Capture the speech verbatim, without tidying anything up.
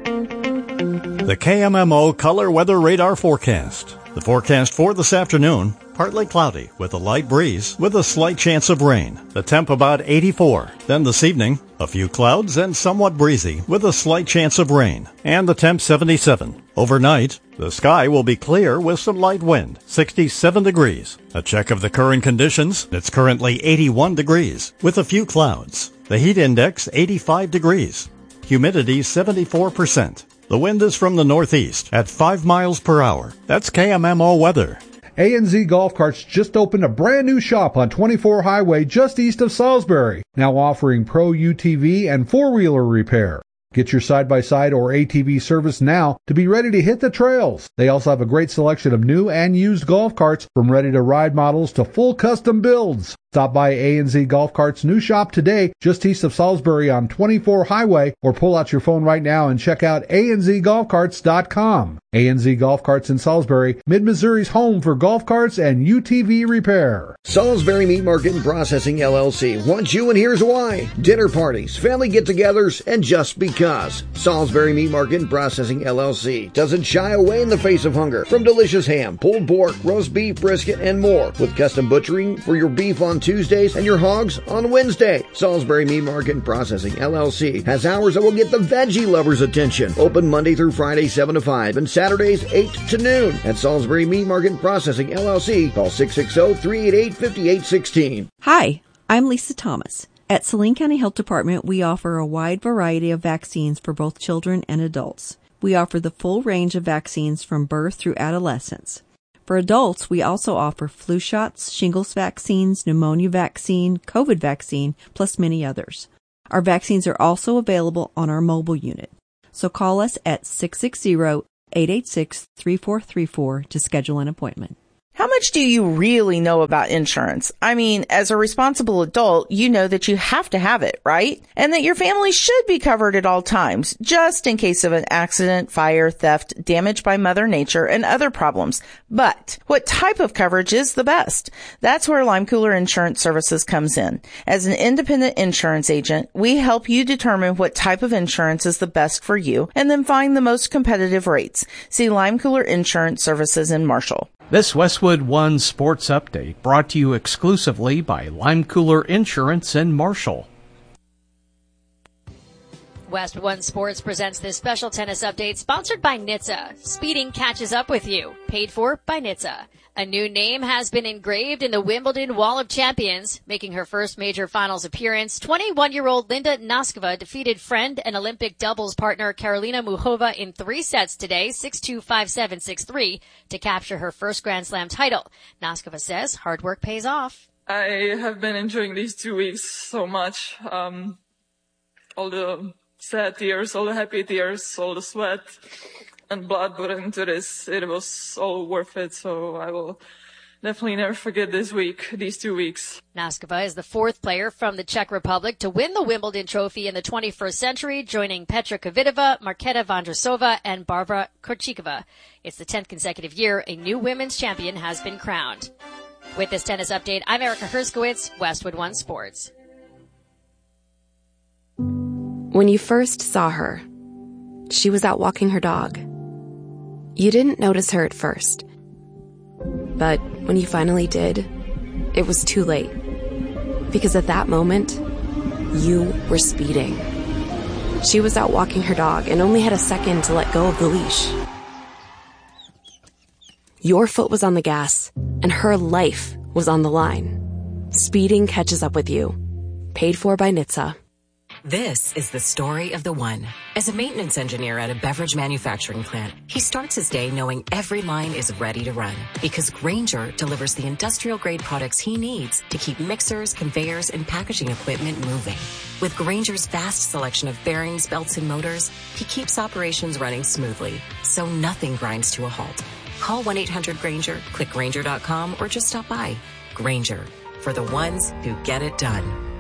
The K M M O Color Weather Radar Forecast. The forecast for this afternoon, partly cloudy with a light breeze with a slight chance of rain. The temp about eighty-four. Then this evening, a few clouds and somewhat breezy with a slight chance of rain. And the temp seventy-seven. Overnight, the sky will be clear with some light wind, sixty-seven degrees. A check of the current conditions, it's currently eighty-one degrees with a few clouds. The heat index eighty-five degrees. Humidity seventy-four percent. The wind is from the northeast at five miles per hour. That's K M M O weather. A N Z Golf Carts just opened a brand new shop on twenty-four Highway just east of Salisbury, now offering Pro U T V and four-wheeler repair. Get your side-by-side or A T V service now to be ready to hit the trails. They also have a great selection of new and used golf carts, from ready-to-ride models to full custom builds. Stop by A N Z Golf Carts' new shop today, just east of Salisbury on twenty-four Highway, or pull out your phone right now and check out A N Z golf carts dot com. A N Z Golf Carts in Salisbury, Mid-Missouri's home for golf carts and U T V repair. Salisbury Meat Market and Processing, L L C wants you, and here's why. Dinner parties, family get-togethers, and just because. Salisbury Meat Market and Processing, L L C doesn't shy away in the face of hunger. From delicious ham, pulled pork, roast beef, brisket, and more, with custom butchering for your beef on Tuesdays and your hogs on Wednesday. Salisbury Meat Market and Processing, L L C has hours that will get the veggie lovers' attention. Open Monday through Friday, seven to five, and Saturdays, eight to noon. At Salisbury Meat Market and Processing, L L C, call six six zero, three eight eight, five eight one six. Hi, I'm Lisa Thomas. At Saline County Health Department, we offer a wide variety of vaccines for both children and adults. We offer the full range of vaccines from birth through adolescence. For adults, we also offer flu shots, shingles vaccines, pneumonia vaccine, COVID vaccine, plus many others. Our vaccines are also available on our mobile unit. So call us at six six zero, eight eight six, three four three four to schedule an appointment. How much do you really know about insurance? I mean, as a responsible adult, you know that you have to have it, right? And that your family should be covered at all times, just in case of an accident, fire, theft, damage by Mother Nature, and other problems. But what type of coverage is the best? That's where Lime Cooler Insurance Services comes in. As an independent insurance agent, we help you determine what type of insurance is the best for you and then find the most competitive rates. See Lime Cooler Insurance Services in Marshall. This Westwood One Sports Update brought to you exclusively by Lime Cooler Insurance in Marshall. Westwood One Sports presents this special tennis update sponsored by N H T S A. Speeding catches up with you. Paid for by N H T S A. A new name has been engraved in the Wimbledon Wall of Champions. Making her first major finals appearance, twenty-one-year-old Linda Noskova defeated friend and Olympic doubles partner Karolina Muchova in three sets today, six two, five seven, six three, to capture her first Grand Slam title. Noskova says hard work pays off. I have been enjoying these two weeks so much. Um, all the sad tears, all the happy tears, all the sweat and blood put into this. It was all worth it, so I will definitely never forget this week, these two weeks. Noskova is the fourth player from the Czech Republic to win the Wimbledon trophy in the twenty-first century, joining Petra Kvitova, Marketa Vondrousova, and Barbara Korčíková. It's the tenth consecutive year a new women's champion has been crowned. With this tennis update, I'm Erica Herskowitz, Westwood One Sports. When you first saw her, she was out walking her dog. You didn't notice her at first. But when you finally did, it was too late. Because at that moment, you were speeding. She was out walking her dog and only had a second to let go of the leash. Your foot was on the gas, and her life was on the line. Speeding catches up with you. Paid for by N H T S A. This is the story of the one. As a maintenance engineer at a beverage manufacturing plant, he starts his day knowing every line is ready to run because Grainger delivers the industrial-grade products he needs to keep mixers, conveyors, and packaging equipment moving. With Grainger's vast selection of bearings, belts, and motors, he keeps operations running smoothly, so nothing grinds to a halt. Call one eight hundred Grainger, click Grainger dot com, or just stop by. Grainger, for the ones who get it done.